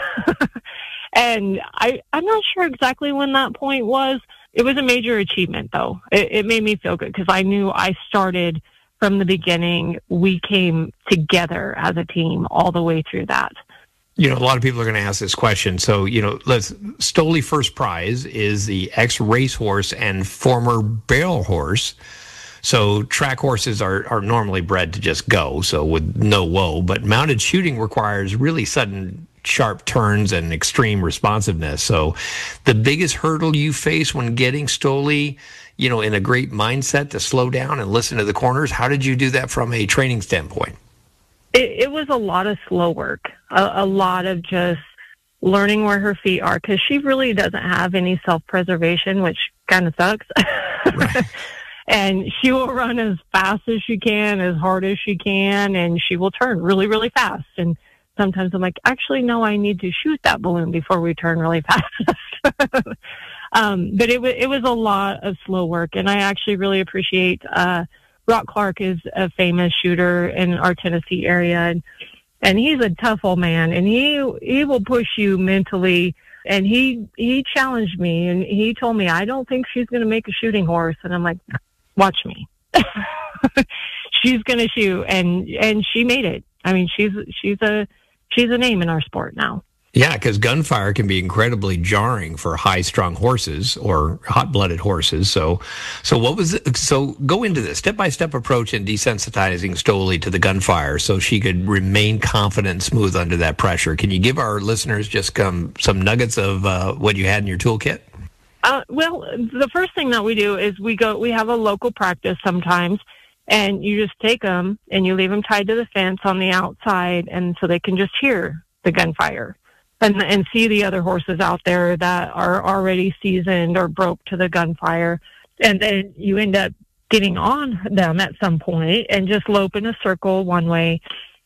And I'm not sure exactly when that point was. It was a major achievement, though. It made me feel good because I knew I started from the beginning. We came together as a team all the way through that. A lot of people are going to ask this question. So, Stoli First Prize is the ex-racehorse and former barrel horse. So track horses are normally bred to just go, so with no whoa. But mounted shooting requires really sudden, sharp turns and extreme responsiveness. So the biggest hurdle you face when getting Stoli, in a great mindset to slow down and listen to the corners, how did you do that from a training standpoint? It was a lot of slow work, a lot of just learning where her feet are, because she really doesn't have any self-preservation, which kind of sucks. Right. And she will run as fast as she can, as hard as she can, and she will turn really, really fast. And sometimes I'm like, actually, no, I need to shoot that balloon before we turn really fast. But it was a lot of slow work, and I actually really appreciate Rock Clark is a famous shooter in our Tennessee area, and he's a tough old man, and he will push you mentally. And he challenged me, and he told me, I don't think she's going to make a shooting horse. And I'm like, watch me. She's going to shoot, and she made it. I mean, she's a name in our sport now. Yeah, because gunfire can be incredibly jarring for high-strung horses or hot-blooded horses. So what was it? So go into this step-by-step approach in desensitizing Stoli to the gunfire so she could remain confident and smooth under that pressure. Can you give our listeners just some nuggets of what you had in your toolkit? Well, the first thing that we do is we have a local practice sometimes, and you just take them and you leave them tied to the fence on the outside, and so they can just hear the gunfire. And see the other horses out there that are already seasoned or broke to the gunfire. And then you end up getting on them at some point and just lope in a circle one way,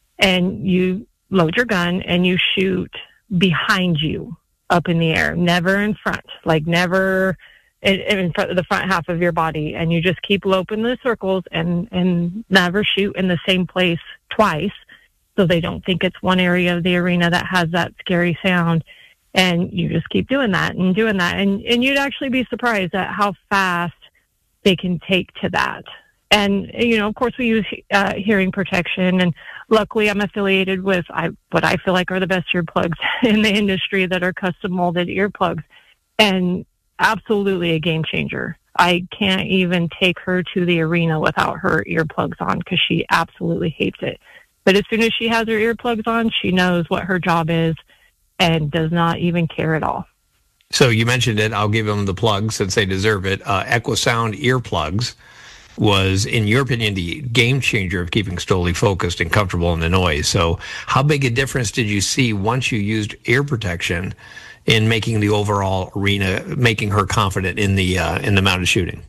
and you load your gun and you shoot behind you up in the air, never in front, like never in front of the front half of your body. And you just keep loping the circles and never shoot in the same place twice, so they don't think it's one area of the arena that has that scary sound. And you just keep doing that. And you'd actually be surprised at how fast they can take to that. And, of course, we use hearing protection. And luckily, I'm affiliated with what I feel like are the best earplugs in the industry that are custom-molded earplugs. And absolutely a game changer. I can't even take her to the arena without her earplugs on because she absolutely hates it. But as soon as she has her earplugs on, she knows what her job is and does not even care at all. So you mentioned it. I'll give them the plug since they deserve it. Equisound earplugs was, in your opinion, the game changer of keeping Stoli focused and comfortable in the noise. So how big a difference did you see once you used ear protection in making the overall arena, making her confident in the mounted shooting?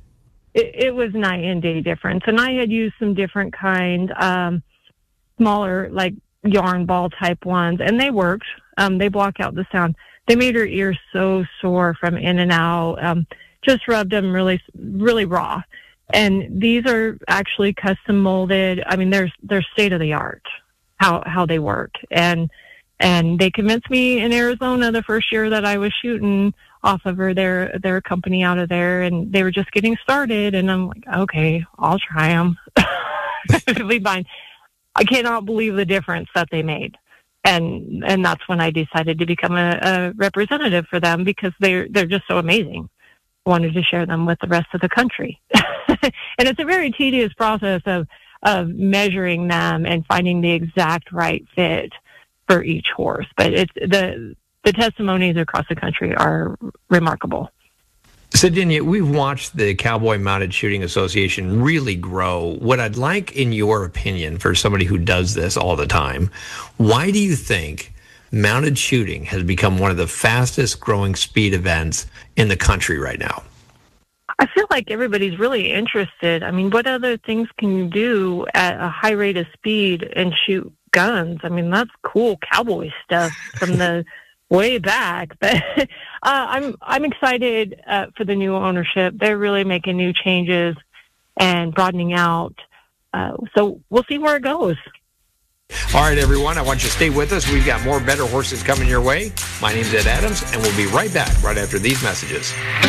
It was night and day difference. And I had used some different kind, smaller, like yarn ball type ones, and they worked. They block out the sound. They made her ears so sore from in and out. Just rubbed them really, really raw. And these are actually custom molded. I mean, they're state of the art how they work. And And they convinced me in Arizona the first year that I was shooting off of her, their company out of there, and they were just getting started. And I'm like, okay, I'll try them. It'll be fine. I cannot believe the difference that they made. And that's when I decided to become a representative for them, because they're just so amazing. I wanted to share them with the rest of the country. And it's a very tedious process of measuring them and finding the exact right fit for each horse. But it's the testimonies across the country are remarkable. Cydenia, we've watched the Cowboy Mounted Shooting Association really grow. What I'd like, in your opinion, for somebody who does this all the time, why do you think mounted shooting has become one of the fastest growing speed events in the country right now? I feel like everybody's really interested. I mean, what other things can you do at a high rate of speed and shoot guns? I mean, that's cool cowboy stuff from the way back. But I'm excited for the new ownership. They're really making new changes and broadening out. So we'll see where it goes. All right, everyone, I want you to stay with us. We've got more Better Horses coming your way. My name's Ed Adams, and we'll be right back right after these messages.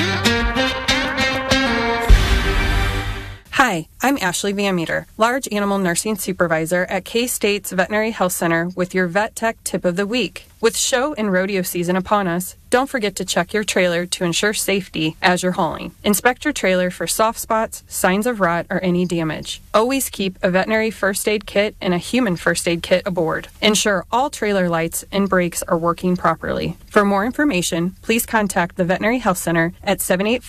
Hi, I'm Ashley Van Meter, Large Animal Nursing Supervisor at K-State's Veterinary Health Center with your Vet Tech Tip of the Week. With show and rodeo season upon us, don't forget to check your trailer to ensure safety as you're hauling. Inspect your trailer for soft spots, signs of rot, or any damage. Always keep a veterinary first aid kit and a human first aid kit aboard. Ensure all trailer lights and brakes are working properly. For more information, please contact the Veterinary Health Center at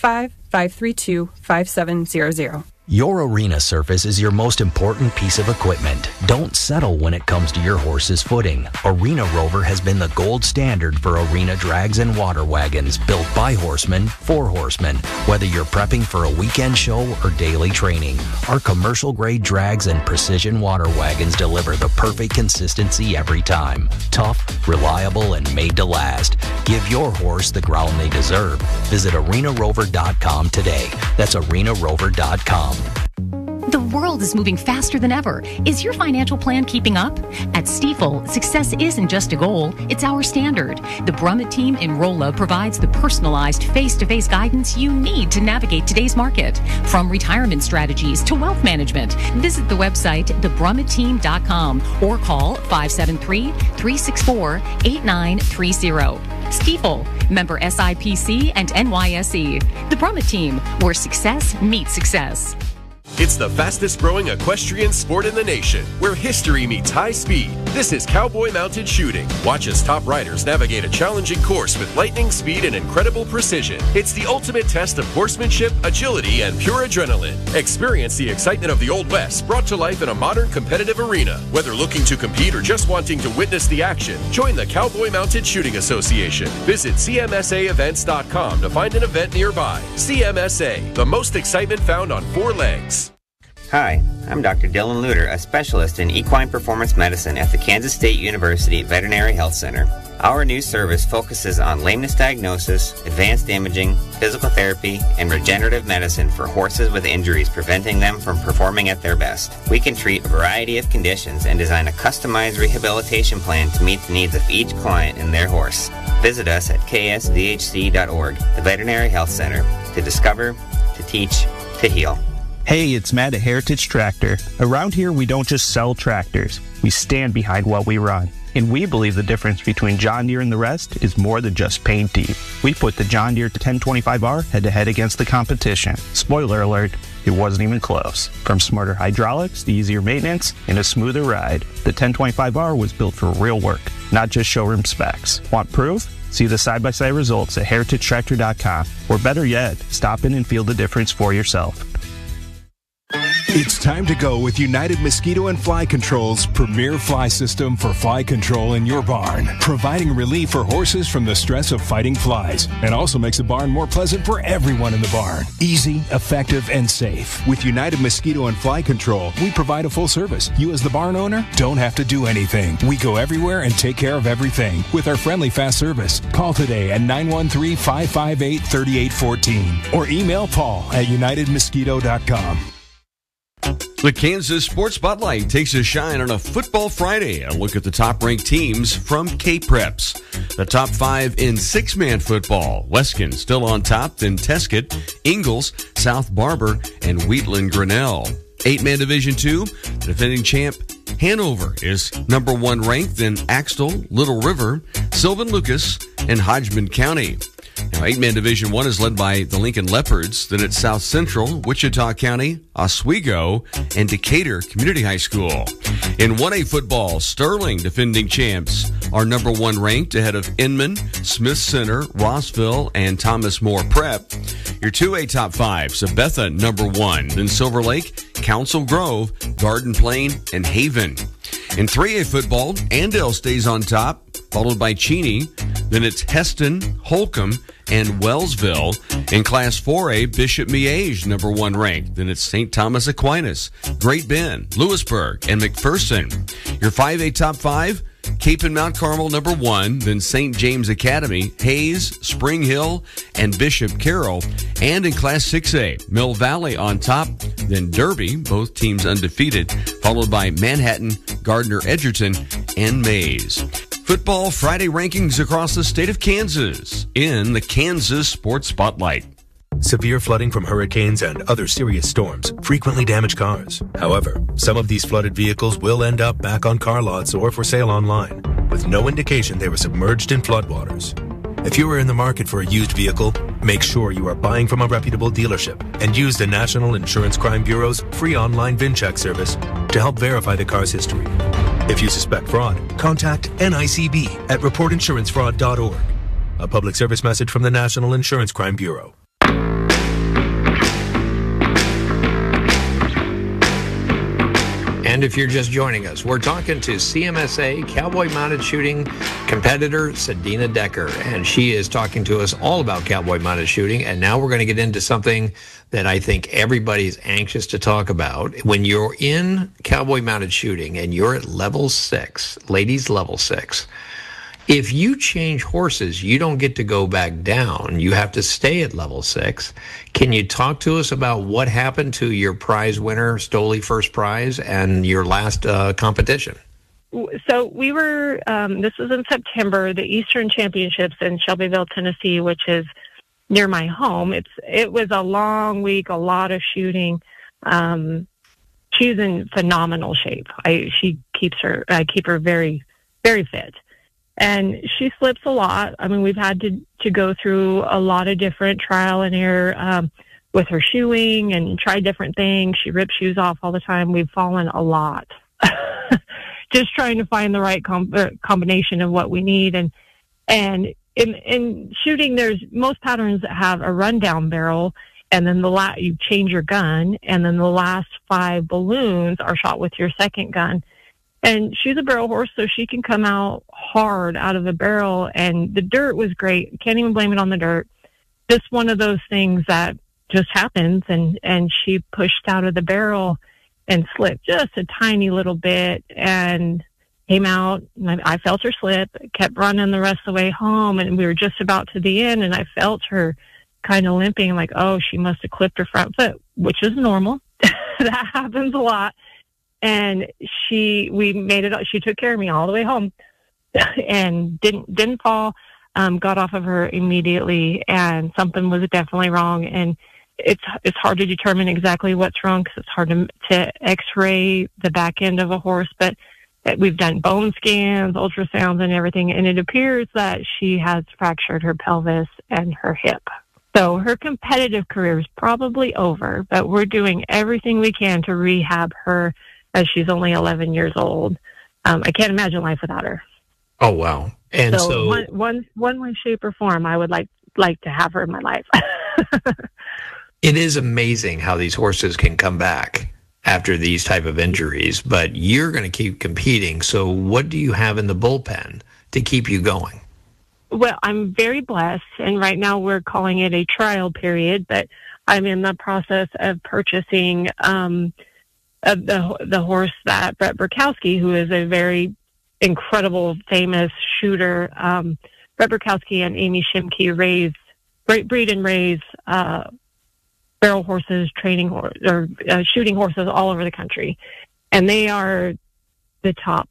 785-532-5700. Your arena surface is your most important piece of equipment. Don't settle when it comes to your horse's footing. Arena Rover has been the gold standard for arena drags and water wagons built by horsemen for horsemen. Whether you're prepping for a weekend show or daily training, our commercial-grade drags and precision water wagons deliver the perfect consistency every time. Tough, reliable, and made to last. Give your horse the ground they deserve. Visit arenarover.com today. That's arenarover.com. The world is moving faster than ever. Is your financial plan keeping up? At Stifel, success isn't just a goal, it's our standard. The Brummett team in Rolla provides the personalized face-to-face guidance you need to navigate today's market. From retirement strategies to wealth management, visit the website thebrummettteam.com or call 573-364-8930. Stifel, member SIPC and NYSE. The Brummett team, where success meets success. It's the fastest growing equestrian sport in the nation, where history meets high speed. This is Cowboy Mounted Shooting. Watch as top riders navigate a challenging course with lightning speed and incredible precision. It's the ultimate test of horsemanship, agility, and pure adrenaline. Experience the excitement of the Old West brought to life in a modern competitive arena. Whether looking to compete or just wanting to witness the action, join the Cowboy Mounted Shooting Association. Visit CMSAevents.com to find an event nearby. CMSA, the most excitement found on four legs. Hi, I'm Dr. Dylan Luter, a specialist in equine performance medicine at the Kansas State University Veterinary Health Center. Our new service focuses on lameness diagnosis, advanced imaging, physical therapy, and regenerative medicine for horses with injuries preventing them from performing at their best. We can treat a variety of conditions and design a customized rehabilitation plan to meet the needs of each client and their horse. Visit us at ksvhc.org, the Veterinary Health Center, to discover, to teach, to heal. Hey, it's Matt at Heritage Tractor. Around here, we don't just sell tractors. We stand behind what we run. And we believe the difference between John Deere and the rest is more than just paint deep. We put the John Deere 1025R head-to-head against the competition. Spoiler alert, it wasn't even close. From smarter hydraulics to easier maintenance and a smoother ride, the 1025R was built for real work, not just showroom specs. Want proof? See the side-by-side results at heritagetractor.com. Or better yet, stop in and feel the difference for yourself. It's time to go with United Mosquito and Fly Control's premier fly system for fly control in your barn, providing relief for horses from the stress of fighting flies, and also makes the barn more pleasant for everyone in the barn. Easy, effective, and safe. With United Mosquito and Fly Control, we provide a full service. You as the barn owner don't have to do anything. We go everywhere and take care of everything with our friendly fast service. Call today at 913-558-3814 or email Paul at unitedmosquito.com. The Kansas Sports Spotlight takes a shine on a Football Friday. A look at the top-ranked teams from K-Preps. The top 5 in 6-man football. Weskin still on top, then Tesket, Ingalls, South Barber, and Wheatland Grinnell. 8-man Division II, the defending champ Hanover is number 1 ranked, then Axtell, Little River, Sylvan Lucas, and Hodgman County. Now, 8-man Division I is led by the Lincoln Leopards, then it's South Central, Wichita County, Oswego, and Decatur Community High School. In 1A football, Sterling, defending champs, are number 1 ranked ahead of Inman, Smith Center, Rossville, and Thomas More Prep. Your 2A top 5, Sabetha number 1, then Silver Lake, Council Grove, Garden Plain, and Haven. In 3A football, Andale stays on top, followed by Cheney. Then it's Heston, Holcomb, and Wellsville. In Class 4A, Bishop Miege, number 1 ranked. Then it's St. Thomas Aquinas, Great Bend, Lewisburg, and McPherson. Your 5A top 5, Cape and Mount Carmel, number 1. Then St. James Academy, Hayes, Spring Hill, and Bishop Carroll. And in Class 6A, Mill Valley on top. Then Derby, both teams undefeated, followed by Manhattan, Gardner Edgerton, and Mays. Football Friday rankings across the state of Kansas in the Kansas Sports Spotlight. Severe flooding from hurricanes and other serious storms frequently damage cars. However, some of these flooded vehicles will end up back on car lots or for sale online, with no indication they were submerged in floodwaters. If you are in the market for a used vehicle, make sure you are buying from a reputable dealership and use the National Insurance Crime Bureau's free online VIN check service to help verify the car's history. If you suspect fraud, contact NICB at reportinsurancefraud.org. A public service message from the National Insurance Crime Bureau. And if you're just joining us, we're talking to CMSA Cowboy Mounted Shooting competitor Sadina Decker, and she is talking to us all about cowboy mounted shooting. And now we're going to get into something that I think everybody's anxious to talk about. When you're in cowboy mounted shooting and you're at level 6, ladies level 6, if you change horses, you don't get to go back down. You have to stay at level 6. Can you talk to us about what happened to your prize winner, Stoli First Prize, and your last competition? So we were, this was in September, the Eastern Championships in Shelbyville, Tennessee, which is near my home. It was a long week, a lot of shooting. She's in phenomenal shape. I keep her very, very fit. And she slips a lot. I mean, we've had to go through a lot of different trial and error with her shoeing and try different things. She rips shoes off all the time. We've fallen a lot. Just trying to find the right combination of what we need. And in shooting, there's most patterns that have a rundown barrel, and then you change your gun, and then the last 5 balloons are shot with your second gun. And she's a barrel horse, so she can come out hard out of the barrel. And the dirt was great. Can't even blame it on the dirt. Just one of those things that just happens. And she pushed out of the barrel and slipped just a tiny little bit and came out. And I felt her slip, kept running the rest of the way home. And we were just about to the end, and I felt her kind of limping, like, oh, she must have clipped her front foot, which is normal. That happens a lot. And we made it. She took care of me all the way home, and didn't fall. Got off of her immediately, and something was definitely wrong. And it's hard to determine exactly what's wrong because it's hard to X-ray the back end of a horse. But we've done bone scans, ultrasounds, and everything, and it appears that she has fractured her pelvis and her hip. So her competitive career is probably over, but we're doing everything we can to rehab her, as she's only 11 years old. I can't imagine life without her. Oh, wow. And so one way, shape, or form, I would like to have her in my life. It is amazing how these horses can come back after these type of injuries, but you're going to keep competing. So what do you have in the bullpen to keep you going? Well, I'm very blessed, and right now we're calling it a trial period, but I'm in the process of purchasing the horse that Brett Burkowski, who is a very incredible, famous shooter. Brett Burkowski and Amy Shimke breed and raise barrel horses, training or shooting horses all over the country, and they are the top.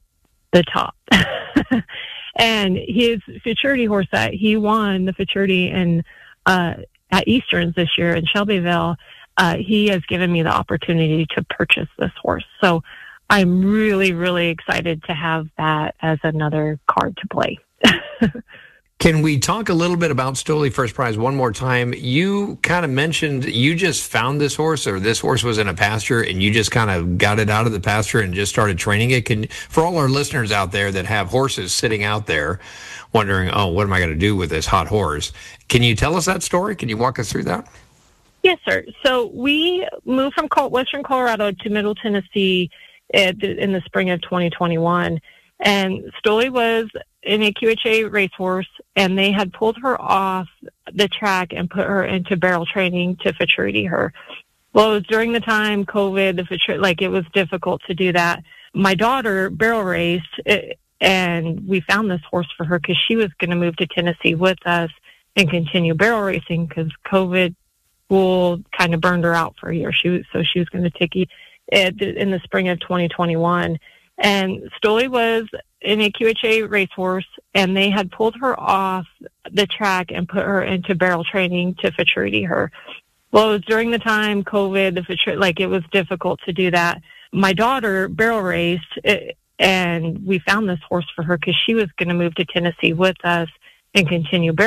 And his futurity horse that he won the futurity at Easterns this year in Shelbyville, he has given me the opportunity to purchase this horse. So I'm really, really excited to have that as another card to play. Can we talk a little bit about Stoli First Prize one more time? You kind of mentioned you just found this horse, or this horse was in a pasture and you just kind of got it out of the pasture and just started training it. For all our listeners out there that have horses sitting out there wondering, oh, what am I going to do with this hot horse? Can you tell us that story? Can you walk us through that? Yes, sir. So we moved from western Colorado to Middle Tennessee in the spring of 2021. And Stoli was an AQHA racehorse, and they had pulled her off the track and put her into barrel training to futurity her. Well, it was during the time COVID, it was difficult to do that. My daughter barrel raced, and we found this horse for her because she was going to move to Tennessee with us and continue barrel racing because COVID school kind of burned her out for a year. She was going to take it in the spring of 2021. And Stoli was an AQHA racehorse, and they had pulled her off the track and put her into barrel training to futurity her. Well, it was during the time COVID, it was difficult to do that. My daughter barrel raced, and we found this horse for her because she was going to move to Tennessee with us and continue barrel